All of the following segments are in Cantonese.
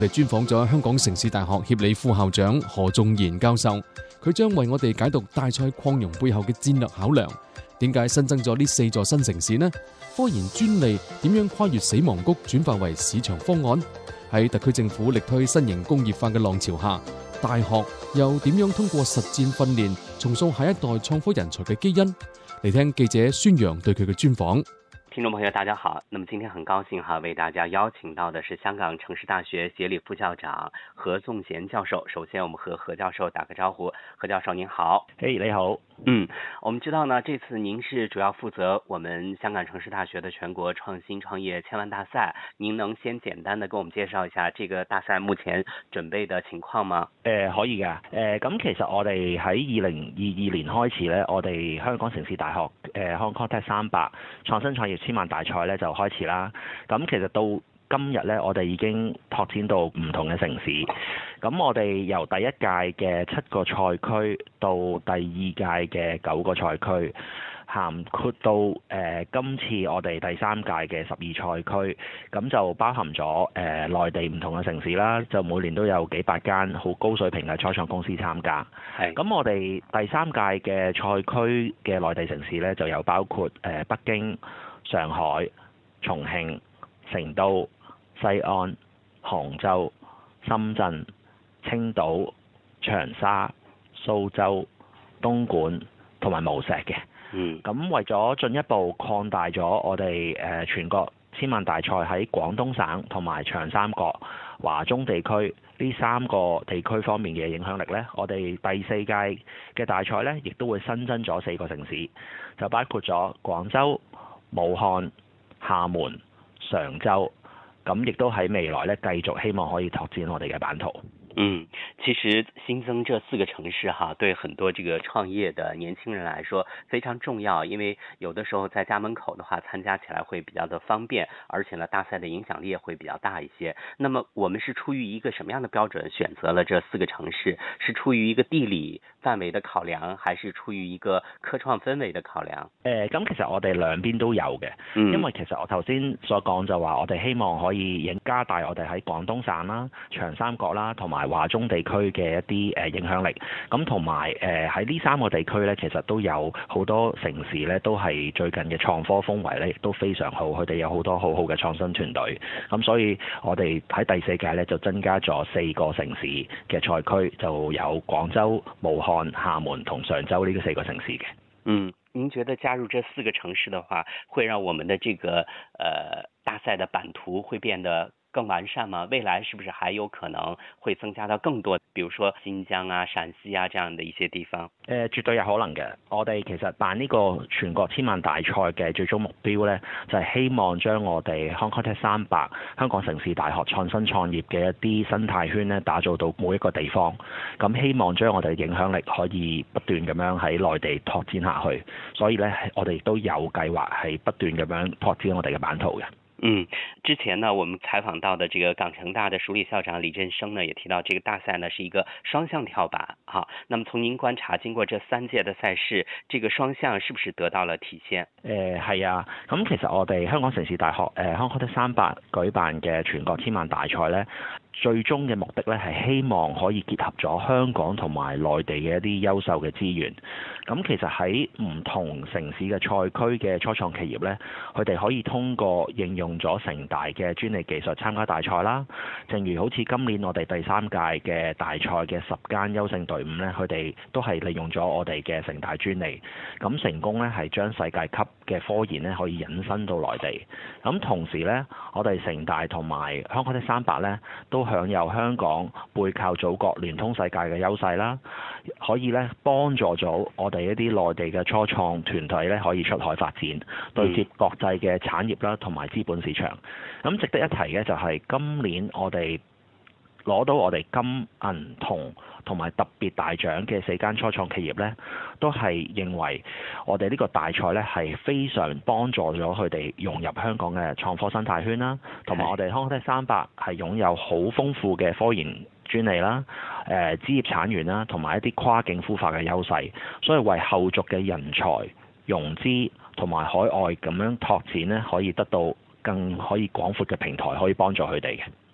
我哋專訪咗香港城市大學協理副校長何仲賢教授，佢將為我哋解讀大賽擴容背後嘅戰略考量。點解新增咗呢4座新城市呢？科研專利點樣跨越死亡谷轉化為市場方案？喺特區政府力推新型工業化嘅浪潮下，大學又點樣通過實戰訓練重塑下一代創科人才嘅基因？嚟聽記者孫陽對佢嘅專訪。 聽眾朋友大家好，那麼今天很高興為大家邀請到的是香港城市大學協理副校長何仲賢教授。首先我們和何教授打個招呼。何教授您好。 你好。 我們知道呢，這次您是主要負責我們香港城市大學的全國創新創業千萬大賽，您能先簡單的給我們介紹一下這個大賽目前準備的情況嗎？ 可以㗎。咁其實我哋喺2022年開始呢，我哋香港城市大學Hong Kong Tech 300創新創業千萬大賽咧就開始啦。咁其實到今日咧，我哋已經拓展到唔同嘅城市。咁我哋由第一屆嘅7個賽區到第2屆嘅9個賽區，涵括到今次我哋第3屆嘅12賽區，咁就包含咗內地唔同嘅城市啦，就每年都有幾百間好高水平嘅初創公司參加。咁我哋第3屆嘅賽區嘅內地城市咧，就有包括北京、上海、重慶、成都、西安、杭州、深圳、青島、長沙、蘇州、東莞同埋無錫嘅。咁為咗進一步擴大咗我哋全國千萬大賽喺廣東省同埋長三角、華中地區呢3個地區方面嘅影響力呢，我哋第4屆嘅大賽呢，亦都會新增咗4個城市，就包括咗廣州、武漢、廈門、常州，咁亦都喺未來呢，繼續希望可以拓展我哋嘅版圖。 其實新增這4個城市對很多這個創業的年輕人來說非常重要，因為有的時候在家門口的話參加起來會比較的方便，而且呢大賽的影響力也會比較大一些。那麼我們是出於一個什麼樣的標準選擇了這4個城市？是出於一個地理範圍的考量，還是出於一個科創氛圍的考量？ 咁其實我哋兩邊都有嘅，因為其實我頭先所講就話我哋希望可以加大我哋喺廣東省啦、長三角啦同埋華中地區嘅一啲影響力，咁同埋喺呢3個地區咧，其實都有好多城市咧，都係最近嘅創科風圍咧，亦都非常好，佢哋有好多好好嘅創新團隊，咁所以我哋喺第4屆咧就增加咗4個城市嘅賽區，就有廣州、武漢、廈門同常州呢4個城市嘅。 您覺得加入這4個城市的話，會讓我們的這個大賽的版圖會變得更完善嗎？未來是不是還有可能會增加到更多，比如說新疆啊、陝西啊這樣的一些地方？ 絕對有可能嘅。我哋其實辦呢個全國千萬大賽嘅最終目標呢，就係希望將我哋 Hong Kong Tech 300香港城市大學創新創業嘅一啲生態圈呢，打造到每一個地方。咁希望將我哋嘅影響力可以不斷咁樣喺內地拓展下去。所以呢，我哋都有計劃係不斷咁樣拓展我哋嘅版圖嘅。 之前呢，我們採訪到的這個港城大的署理校長李振聲呢，也提到這個大賽呢是一個雙向跳板。那麼從您觀察，經過這3屆的賽事，這個雙向是不是得到了體現？ 係啊，咁其實我哋香港城市大學Hong Kong Tech 300舉辦嘅全國千萬大賽呢，最終嘅目的呢係希望可以結合咗香港同埋內地嘅一啲優秀嘅資源。咁其實喺唔同城市嘅賽區嘅初創企業呢，佢哋可以通過應用咗城大嘅專利技術參加大賽啦。正如好似今年我哋第3屆嘅大賽嘅10間優勝隊伍呢，佢哋都係利用咗我哋嘅城大專利，咁成功呢係將世界級嘅科研呢可以引申到內地。咁同時呢，我哋城大同埋Hong Kong Tech 300呢都享有香港背靠祖國聯通世界嘅優勢啦，可以呢幫助咗我哋一啲內地嘅初創團隊呢可以出海發展，對接國際嘅產業啦同埋資本市場。咁值得一提嘅就係今年我哋攞到我哋金銀銅同埋特別大獎嘅4間初創企業呢，都係認為我哋呢個大賽呢係非常幫助咗佢哋融入香港嘅創科生態圈啦，同埋我哋Hong Kong Tech 300係擁有好豐富嘅科研專利啦、職業產權啦，同埋一啲跨境孵化嘅優勢，所以為後續嘅人才融資同埋海外咁樣拓展呢，可以得到更可以廣闊嘅平台，可以幫助佢哋嘅。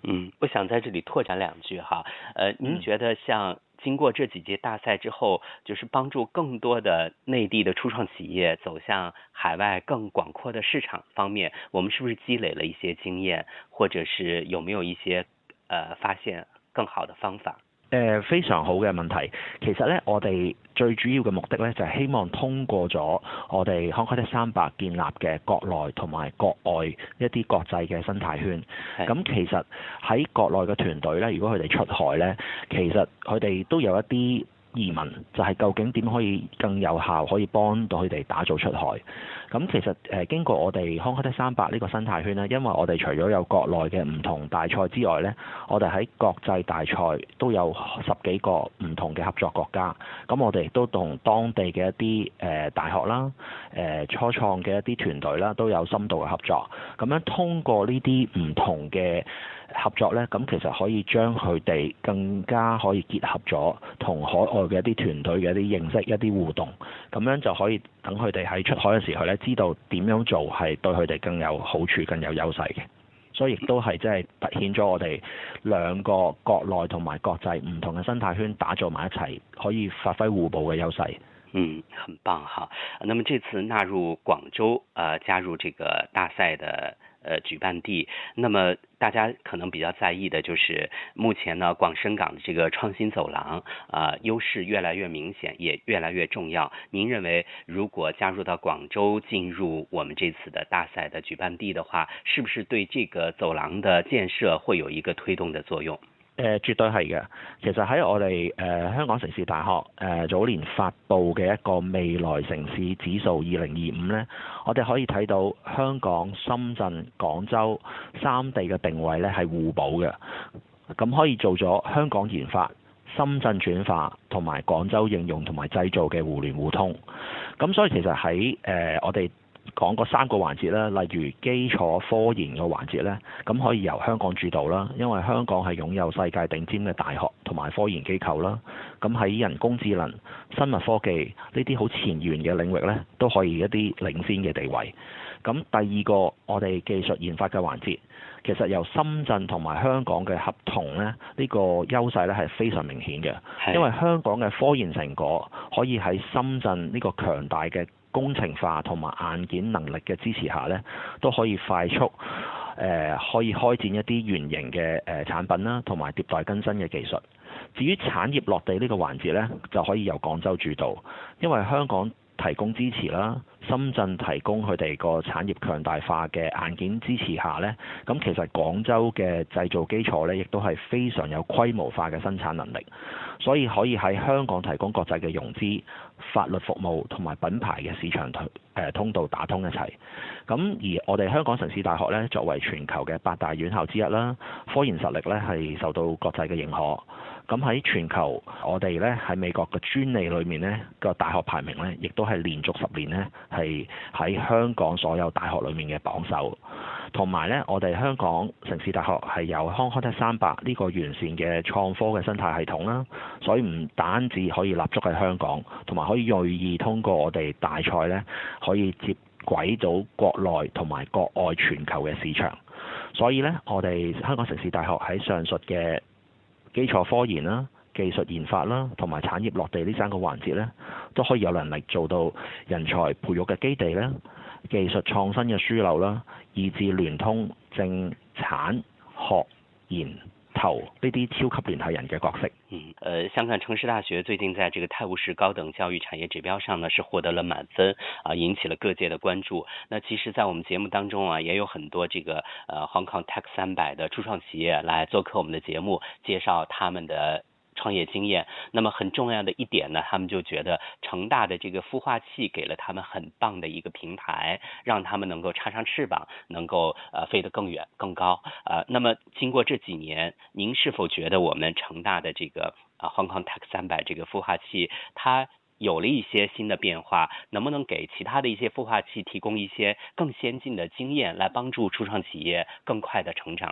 我想在这里拓展两句哈，您觉得像经过这几届大赛之后，就是帮助更多的内地的初创企业走向海外更广阔的市场方面，我们是不是积累了一些经驗，或者是有沒有一些發現更好的方法？ 非常好嘅問題。其實咧，我哋最主要嘅目的咧，就係希望通過咗我哋康開的300建立嘅國內同埋國外一啲國際嘅生態圈。咁其實喺國內嘅團隊咧，如果佢哋出海咧，其實佢哋都有一啲疑問，就係究竟點可以更有效可以幫到佢哋打造出海。咁其實經過我哋康開的300呢個生態圈咧，因為我哋除咗有國內嘅唔同大賽之外咧，我哋喺國際大賽都有10幾個唔同嘅合作國家。咁我哋亦都同當地嘅一啲大學啦、初創嘅一啲團隊啦，都有深度嘅合作。咁樣通過呢啲唔同嘅合作咧，咁其實可以將佢哋更加可以結合咗同海外嘅一啲團隊嘅一啲認識、一啲互動，咁樣就可以等佢哋喺出海嘅時候咧，知道點樣做係對佢哋更有好處、更有優勢嘅。所以亦都係即係凸顯咗我哋兩個國內同埋國際唔同嘅生態圈打造埋一齊，可以發揮互補嘅優勢。 很棒哈。那麼這次納入廣州加入這個大賽的舉辦地，那麼大家可能比較在意的就是目前呢廣深港的這個創新走廊優勢越來越明顯，也越來越重要。您認為如果加入到廣州進入我們這次的大賽的舉辦地的話，是不是對這個走廊的建設會有一個推動的作用？ 絕對係嘅。其實喺我哋香港城市大學早年發布嘅一個未來城市指數2025呢，我哋可以睇到香港、深圳、廣州三地嘅定位呢係互補嘅，咁可以做咗香港研發、深圳轉化同埋廣州應用同埋製造嘅互聯互通。咁所以其實喺我哋講過3個環節啦，例如基礎科研嘅環節呢，咁可以由香港主導啦，因為香港係擁有世界頂尖嘅大學同埋科研機構啦。咁喺人工智能、生物科技呢啲好前沿嘅領域呢，都可以一啲領先嘅地位。咁第二個我哋技術研發嘅環節，其實由深圳同埋香港嘅合同呢，呢個優勢呢係非常明顯嘅，因為香港嘅科研成果可以喺深圳呢個強大嘅工程化同埋硬件能力嘅支持下呢，都可以快速可以開展一啲原型嘅產品啦，同埋迭代更新嘅技術。至於產業落地呢個環節呢，就可以由廣州主導，因為香港提供支持啦，深圳提供佢哋個產業強大化嘅硬件支持下呢，咁其實廣州嘅製造基礎呢，亦都係非常有規模化嘅生產能力，所以可以喺香港提供國際嘅融資、法律服務同埋品牌嘅市場通道打通一齊。咁而我哋香港城市大學呢，作為全球嘅8大院校之一啦，科研實力呢係受到國際嘅認可。咁喺全球，我哋咧喺美國嘅專利裏面咧個大學排名咧，亦都係連續10年咧係喺香港所有大學裏面嘅榜首。同埋咧，我哋香港城市大學係有康開的300呢個完善嘅創科嘅生態系統啦，所以唔單止可以立足喺香港，同埋可以銳意通過我哋大賽咧，可以接軌到國內同埋國外全球嘅市場。所以咧，我哋香港城市大學喺上述嘅基礎科研啦、技術研發啦，同埋產業落地呢3個環節咧，都可以有能力做到人才培育嘅基地啦、技術創新嘅樞紐啦，以至聯通政產學研投呢啲超級聯繫人嘅角色。 香港城市大學最近在這個泰晤士高等教育產業指標上呢，是獲得了滿分引起了各界的關注。那其實在我們節目當中也有很多這個Hong Kong Tech 300的初創企業來做客我們的節目，介紹他們的創業經驗。那麼很重要的一點呢，他們就覺得成大的這個孵化器給了他們很棒的一個平台，讓他們能夠插上翅膀，能夠飛得更遠更高。那麼經過這幾年，您是否覺得我們成大的這個Hong Kong Tech 300這個孵化器，它有了一些新的變化，能不能給其他的一些孵化器提供一些更先進的經驗，來幫助初創企業更快的成長呢？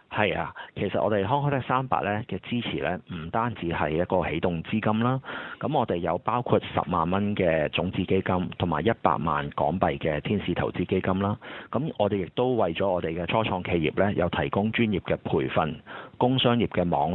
係啊，其實我哋康開得300咧嘅支持咧，唔單止係一個起動資金啦，咁我哋有包括10萬蚊嘅種子基金，同埋100萬港幣嘅天使投資基金啦。咁我哋亦都為咗我哋嘅初創企業咧，有提供專業嘅培訓、工商業嘅網